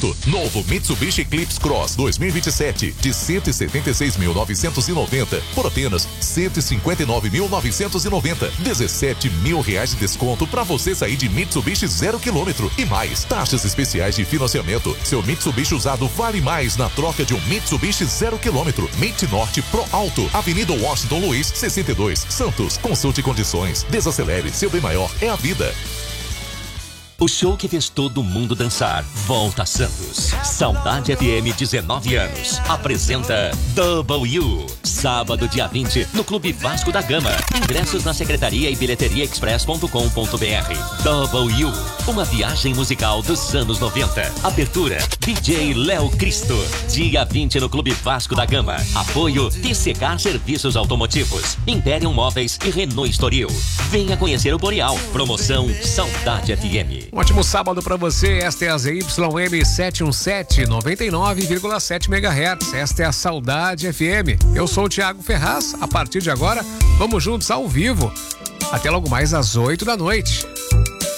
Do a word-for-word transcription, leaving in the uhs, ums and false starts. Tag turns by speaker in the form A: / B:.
A: desconto. Novo Mitsubishi Eclipse Cross dois mil e vinte e sete de cento e setenta e seis mil novecentos e noventa por apenas cento e cinquenta e nove mil novecentos e noventa. dezessete mil reais de desconto para você sair de Mitsubishi zero quilômetro e mais taxas especiais de financiamento. Seu Mitsubishi usado vale mais na troca de um Mitsubishi zero quilômetro. Mit Norte Pro Alto, Avenida Washington Luiz, sessenta e dois, Santos. Consulte condições. Desacelere, seu bem maior é a vida.
B: O show que fez todo mundo dançar volta a Santos. Saudade F M, dezenove anos. Apresenta Double U. Sábado, dia vinte, no Clube Vasco da Gama. Ingressos na secretaria e bilheteria express ponto com ponto br. Double U. Uma viagem musical dos anos noventa. Abertura, D J Léo Cristo. Dia vinte no Clube Vasco da Gama. Apoio, T C K Serviços Automotivos, Imperium Móveis e Renault Estoril. Venha conhecer o Boreal. Promoção Saudade F M.
C: Um ótimo sábado para você. Esta é a Z Y M setecentos e dezessete, noventa e nove vírgula sete megahertz. Esta é a Saudade F M. Eu sou o Thiago Ferraz. A partir de agora, vamos juntos ao vivo. Até logo mais às oito da noite.